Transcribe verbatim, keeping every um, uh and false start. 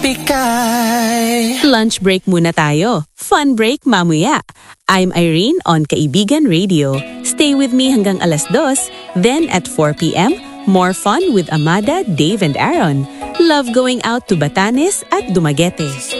ikay. Lunch break muna tayo. Fun break mamaya. I'm Irene on Kaibigan Radio. Stay with me hanggang alas dos. Then at four p m, more fun with Amada, Dave and Aaron. Love going out to Batanes at Dumaguete.